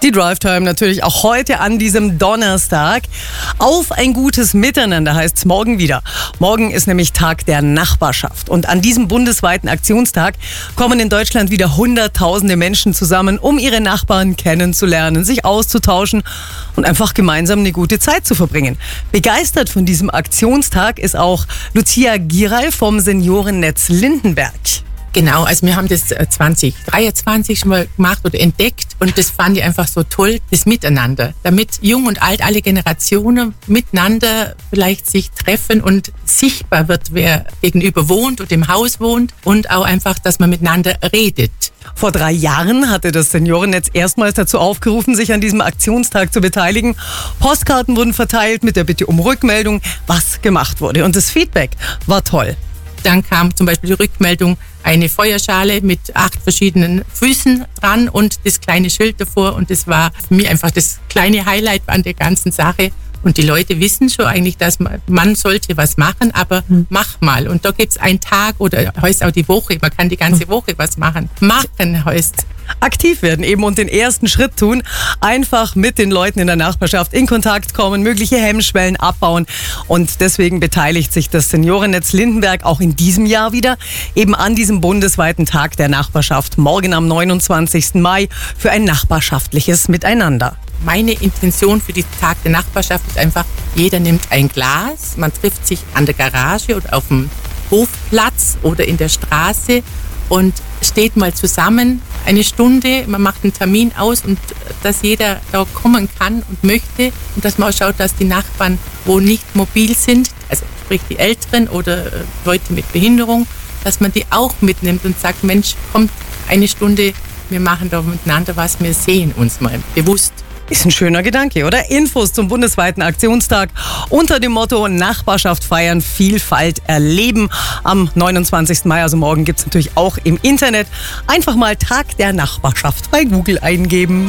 Die Drive-Time natürlich auch heute an diesem Donnerstag. Auf ein gutes Miteinander heißt es morgen wieder. Morgen ist nämlich Tag der Nachbarschaft. Und an diesem bundesweiten Aktionstag kommen in Deutschland wieder Hunderttausende Menschen zusammen, um ihre Nachbarn kennenzulernen, sich auszutauschen und einfach gemeinsam eine gute Zeit zu verbringen. Begeistert von diesem Aktionstag ist auch Lucia Giral vom Seniorennetz Lindenberg. Genau, also wir haben das 2023 schon mal gemacht oder entdeckt und das fand ich einfach so toll, das Miteinander. Damit jung und alt, alle Generationen miteinander vielleicht sich treffen und sichtbar wird, wer gegenüber wohnt und im Haus wohnt und auch einfach, dass man miteinander redet. Vor 3 Jahren hatte das Seniorennetz erstmals dazu aufgerufen, sich an diesem Aktionstag zu beteiligen. Postkarten wurden verteilt mit der Bitte um Rückmeldung, was gemacht wurde. Und das Feedback war toll. Dann kam zum Beispiel die Rückmeldung, eine Feuerschale mit 8 verschiedenen Füßen dran und das kleine Schild davor. Und das war für mich einfach das kleine Highlight an der ganzen Sache. Und die Leute wissen schon eigentlich, dass man sollte was machen, aber mach mal. Und da gibt's einen Tag oder heißt auch die Woche. Man kann die ganze Woche was machen. Machen heißt aktiv werden eben und den ersten Schritt tun. Einfach mit den Leuten in der Nachbarschaft in Kontakt kommen, mögliche Hemmschwellen abbauen. Und deswegen beteiligt sich das Seniorennetz Lindenberg auch in diesem Jahr wieder eben an diesem bundesweiten Tag der Nachbarschaft. Morgen am 29. Mai für ein nachbarschaftliches Miteinander. Meine Intention für diesen Tag der Nachbarschaft ist einfach, jeder nimmt ein Glas, man trifft sich an der Garage oder auf dem Hofplatz oder in der Straße und steht mal zusammen eine Stunde, man macht einen Termin aus und dass jeder da kommen kann und möchte und dass man auch schaut, dass die Nachbarn, wo nicht mobil sind, also sprich die Älteren oder Leute mit Behinderung, dass man die auch mitnimmt und sagt, Mensch, kommt eine Stunde, wir machen da miteinander was, wir sehen uns mal bewusst. Ist ein schöner Gedanke, oder? Infos zum bundesweiten Aktionstag unter dem Motto Nachbarschaft feiern, Vielfalt erleben. Am 29. Mai, also morgen, gibt es natürlich auch im Internet. Einfach mal Tag der Nachbarschaft bei Google eingeben.